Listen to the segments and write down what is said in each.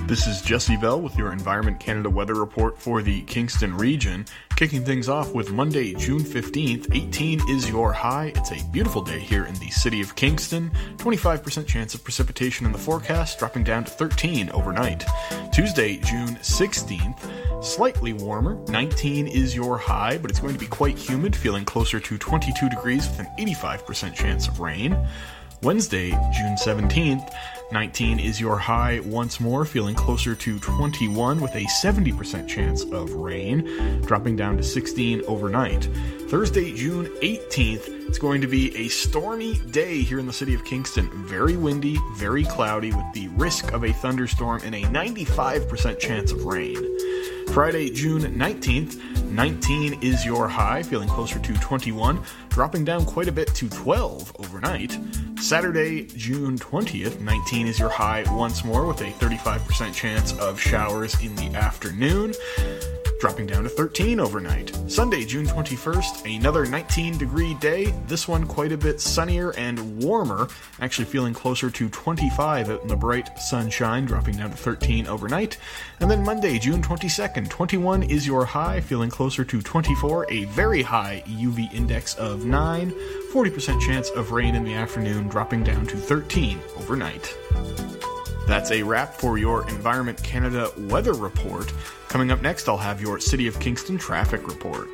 This is Jesse Bell with your Environment Canada weather report for the Kingston region. Kicking things off with Monday, June 15th, 18 is your high. It's a beautiful day here in the city of Kingston. 25% chance of precipitation in the forecast, dropping down to 13 overnight. Tuesday, June 16th, slightly warmer. 19 is your high, but it's going to be quite humid, feeling closer to 22 degrees with an 85% chance of rain. Wednesday, June 17th, 19 is your high once more, feeling closer to 21 with a 70% chance of rain, dropping down to 16 overnight. Thursday, June 18th, it's going to be a stormy day here in the city of Kingston. Very windy, very cloudy, with the risk of a thunderstorm and a 95% chance of rain. Friday, June 19th, 19 is your high, feeling closer to 21, dropping down quite a bit to 12 overnight. Saturday, June 20th, 19 is your high once more with a 35% chance of showers in the afternoon, dropping down to 13 overnight. Sunday, June 21st, another 19-degree day, this one quite a bit sunnier and warmer, actually feeling closer to 25 out in the bright sunshine, dropping down to 13 overnight. And then Monday, June 22nd, 21 is your high, feeling closer to 24, a very high UV index of 9, 40% chance of rain in the afternoon, dropping down to 13 overnight. That's a wrap for your Environment Canada weather report. Coming up next, I'll have your City of Kingston traffic report.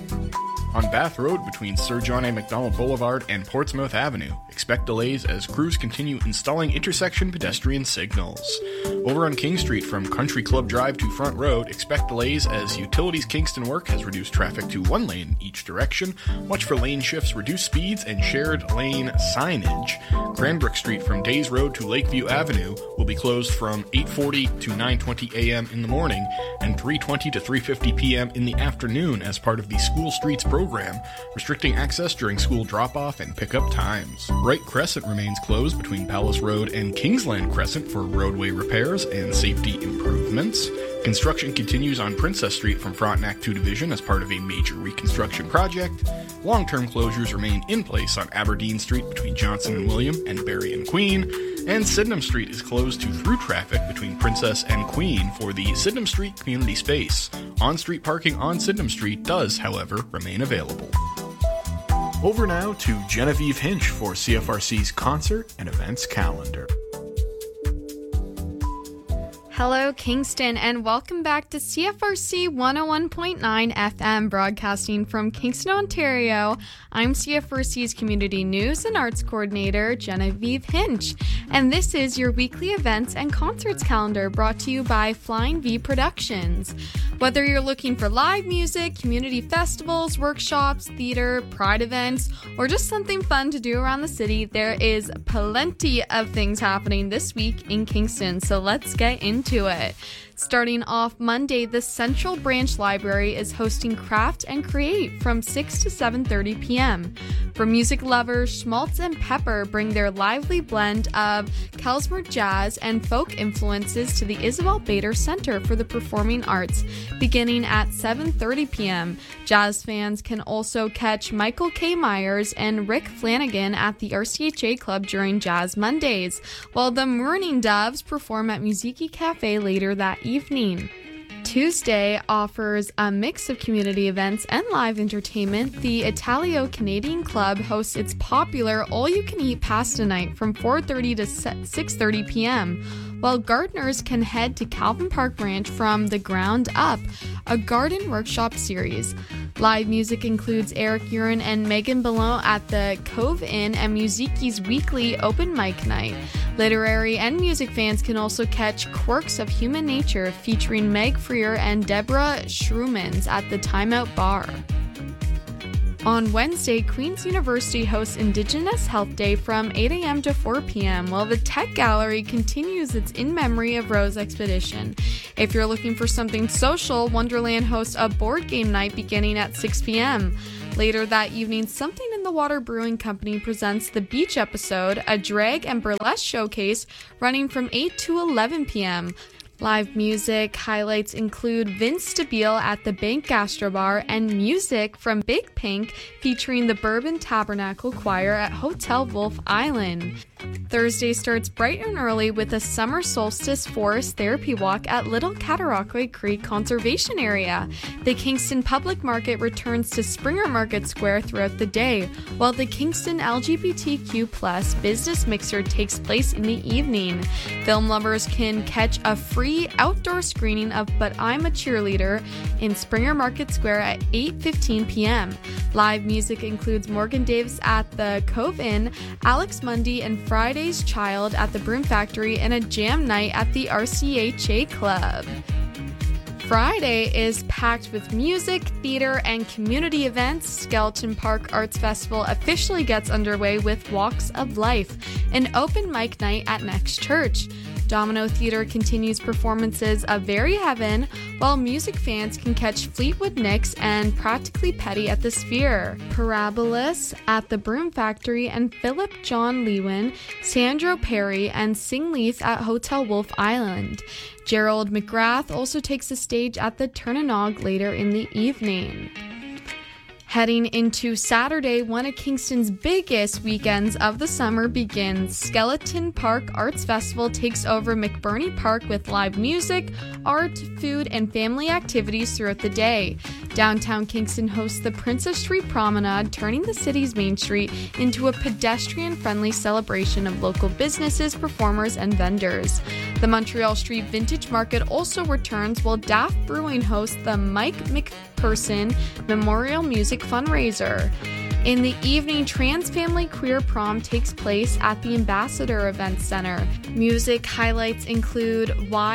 On Bath Road between Sir John A. Macdonald Boulevard and Portsmouth Avenue, expect delays as crews continue installing intersection pedestrian signals. Over on King Street from Country Club Drive to Front Road, expect delays as Utilities Kingston work has reduced traffic to one lane in each direction. Watch for lane shifts, reduced speeds, and shared lane signage. Cranbrook Street from Days Road to Lakeview Avenue will be closed from 8:40 to 9:20 a.m. in the morning and 3:20 to 3:50 p.m. in the afternoon as part of the School Streets program, restricting access during school drop-off and pickup times. Wright Crescent remains closed between Palace Road and Kingsland Crescent for roadway repairs and safety improvements. Construction continues on Princess Street from Frontenac 2 Division as part of a major reconstruction project. Long-term closures remain in place on Aberdeen Street between Johnson and William and Barry and Queen, and Sydenham Street is closed to through traffic between Princess and Queen for the Sydenham Street community space. On-street parking on Sydenham Street does, however, remain available. Over now to Genevieve Hinch for CFRC's concert and events calendar. Hello, Kingston, and welcome back to CFRC 101.9 FM, broadcasting from Kingston, Ontario. I'm CFRC's Community News and Arts Coordinator, Genevieve Hinch, and this is your weekly events and concerts calendar brought to you by Flying V Productions. Whether you're looking for live music, community festivals, workshops, theater, pride events, or just something fun to do around the city, there is plenty of things happening this week in Kingston, so let's get into it. Starting off Monday, the Central Branch Library is hosting Craft and Create from 6 to 7:30 p.m. For music lovers, Schmaltz and Pepper bring their lively blend of Klezmer jazz and folk influences to the Isabel Bader Center for the Performing Arts, beginning at 7:30 p.m. Jazz fans can also catch Michael K. Myers and Rick Flanagan at the RCHA Club during Jazz Mondays, while the Mourning Doves perform at Musiki Cafe later that evening. Tuesday offers a mix of community events and live entertainment. The Italio Canadian Club hosts its popular all-you-can-eat pasta night from 4:30 to 6:30 p.m., while gardeners can head to Calvin Park Ranch from the ground up, a garden workshop series. Live music includes Eric Urin and Megan Ballon at the Cove Inn and Musiki's weekly open mic night. Literary and music fans can also catch Quirks of Human Nature featuring Meg Freer and Deborah Schrumans at the Timeout Bar. On Wednesday, Queen's University hosts Indigenous Health Day from 8 a.m. to 4 p.m., while the Tech Gallery continues its In Memory of Rose expedition. If you're looking for something social, Wonderland hosts a board game night beginning at 6 p.m. Later that evening, Something in the Water Brewing Company presents The Beach Episode, a drag and burlesque showcase running from 8 to 11 p.m. Live music highlights include Vince Stabile at the Bank Gastrobar and music from Big Pink featuring the Bourbon Tabernacle Choir at Hotel Wolf Island. Thursday starts bright and early with a summer solstice forest therapy walk at Little Cataraqui Creek Conservation Area. The Kingston Public Market returns to Springer Market Square throughout the day, while the Kingston LGBTQ+ Business Mixer takes place in the evening. Film lovers can catch a free outdoor screening of But I'm a Cheerleader in Springer Market Square at 8:15 p.m. Live music includes Morgan Davis at the Cove Inn, Alex Mundy and Friday's Child at the Broom Factory, and a jam night at the RCHA Club. Friday is packed with music, theater, and community events. Skeleton Park Arts Festival officially gets underway with Walks of Life, an open mic night at Next Church. Domino Theater continues performances of Very Heaven, while music fans can catch Fleetwood Nicks and Practically Petty at the Sphere, Parabolis at the Broom Factory, and Philip John Lewin, Sandro Perry, and Sing Leith at Hotel Wolf Island. Gerald McGrath also takes the stage at the Turnanog later in the evening. Heading into Saturday, one of Kingston's biggest weekends of the summer begins. Skeleton Park Arts Festival takes over McBurney Park with live music, art, food, and family activities throughout the day. Downtown Kingston hosts the Princess Street Promenade, turning the city's main street into a pedestrian-friendly celebration of local businesses, performers, and vendors. The Montreal Street Vintage Market also returns, while Daft Brewing hosts the Mike McPherson Memorial Music Fundraiser. In the evening, Trans Family Queer Prom takes place at the Ambassador Events Center. Music highlights include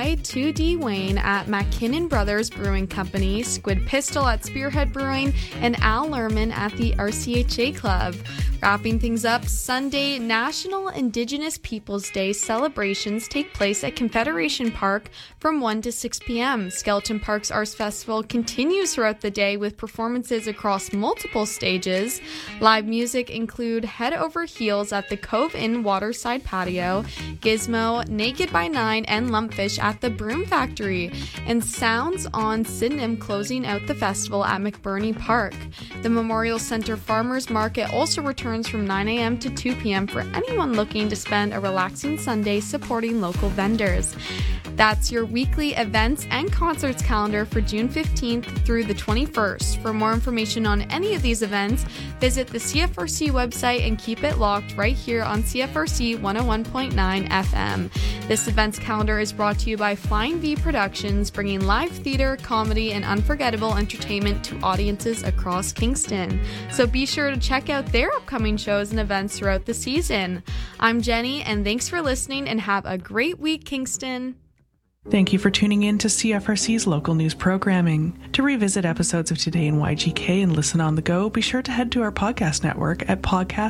Y2D Wayne at McKinnon Brothers Brewing Company, Squid Pistol at Spearhead Brewing, and Al Lerman at the RCHA Club. Wrapping things up, Sunday, National Indigenous Peoples Day celebrations take place at Confederation Park from 1 to 6 p.m. Skeleton Park's Arts Festival continues throughout the day with performances across multiple stages. Live music include Head Over Heels at the Cove Inn Waterside Patio, Gizmo, Naked by Nine, and Lumpfish at the Broom Factory, and Sounds on Sydenham closing out the festival at McBurney Park. The Memorial Center Farmers Market also returns from 9 a.m. to 2 p.m. for anyone looking to spend a relaxing Sunday supporting local vendors. That's your weekly events and concerts calendar for June 15th through the 21st. For more information on any of these events, visit the CFRC website and keep it locked right here on CFRC 101.9 FM. This events calendar is brought to you by Flying V Productions, bringing live theater, comedy, and unforgettable entertainment to audiences across Kingston. So be sure to check out their upcoming shows and events throughout the season. I'm Jenny, and thanks for listening, and have a great week, Kingston. Thank you for tuning in to CFRC's local news programming. To revisit episodes of Today in YGK and listen on the go, be sure to head to our podcast network at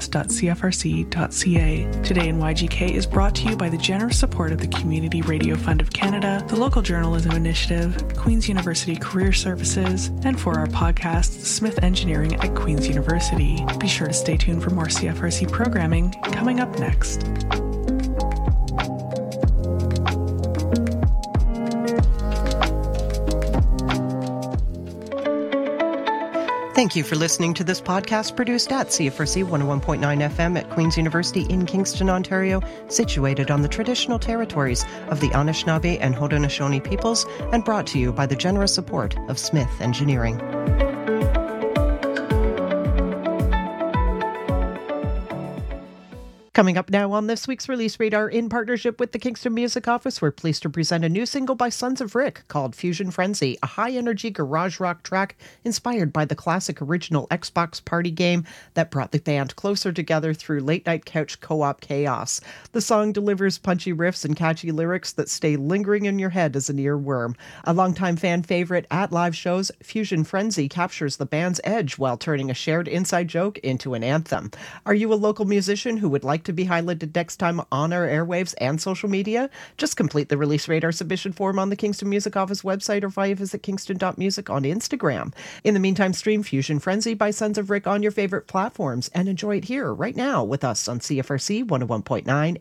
podcast.cfrc.ca. Today in YGK is brought to you by the generous support of the Community Radio Fund of Canada, the Local Journalism Initiative, Queen's University Career Services, and for our podcast, Smith Engineering at Queen's University. Be sure to stay tuned for more CFRC programming coming up next. Thank you for listening to this podcast produced at CFRC 101.9 FM at Queen's University in Kingston, Ontario, situated on the traditional territories of the Anishinaabe and Haudenosaunee peoples, and brought to you by the generous support of Smith Engineering. Coming up now on this week's Release Radar, in partnership with the Kingston Music Office, we're pleased to present a new single by Sons of Rick called Fusion Frenzy, a high-energy garage rock track inspired by the classic original Xbox party game that brought the band closer together through late-night couch co-op chaos. The song delivers punchy riffs and catchy lyrics that stay lingering in your head as an earworm. A longtime fan favorite at live shows, Fusion Frenzy captures the band's edge while turning a shared inside joke into an anthem. Are you a local musician who would like to be highlighted next time on our airwaves and social media? Just complete the Release Radar submission form on the Kingston Music Office website or via visit kingston.music on Instagram. In the meantime, stream Fusion Frenzy by Sons of Rick on your favorite platforms and enjoy it here right now with us on CFRC 101.9